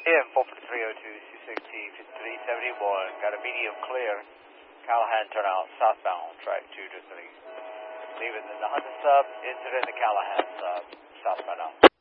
Tim, 44302, 260, 5371. Got a medium clear. Callahan turnout southbound, track 2 to 3. Leaving the Hunter sub, entering the Callahan sub, southbound out.